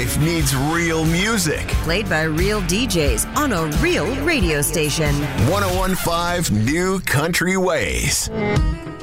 life needs real music. Played by real DJs on a real radio station. 1015 New Country Ways.